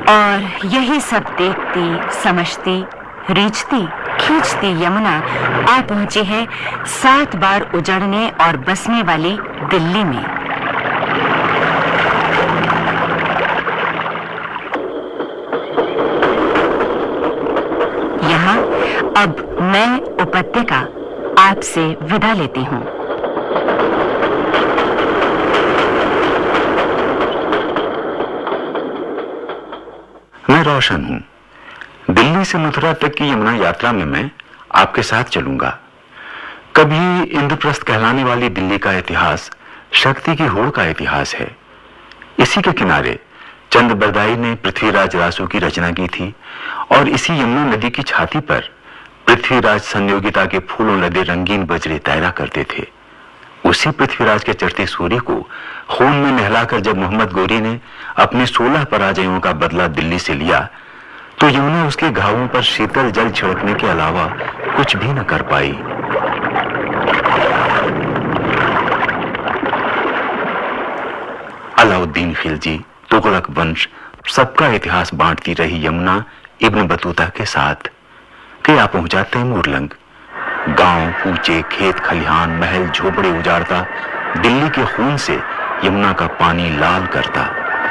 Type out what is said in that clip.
और यही सब देखती, समझती, रीझती, खींचती यमुना आ पहुंची है 7 बार उजड़ने और बसने वाली दिल्ली में। यहाँ अब मैं उपत्यका आपसे विदा लेती हूँ। मैं रोशन हूँ। दिल्ली से मथुरा तक की यमुना यात्रा में मैं आपके साथ चलूंगा। कभी इंद्रप्रस्थ कहलाने वाली दिल्ली का इतिहास शक्ति की होड़ का इतिहास है। इसी के किनारे चंद्रबरदाई ने पृथ्वीराज रासो की रचना की थी और इसी यमुना नदी की छाती पर पृथ्वीराज संयोगिता के फूलों लदे रंगीन बजरे तैरा करते थे। उसी पृथ्वीराज के चढ़ते सूर्य को खून में नहलाकर जब मोहम्मद गोरी ने अपने 16 पराजयों का बदला दिल्ली से लिया, तो यमुना उसके घावों पर शीतल जल छिड़कने के अलावा कुछ भी न कर पाई। अलाउद्दीन खिलजी, तुगलक वंश, सबका इतिहास बांटती रही यमुना इब्न बतूता के साथ कि आ पहुंचा तैमूरलंग। गांव, कूचे, खेत खलिहान, महल, झोपड़े उजाड़ता दिल्ली के खून से यमुना का पानी लाल करता।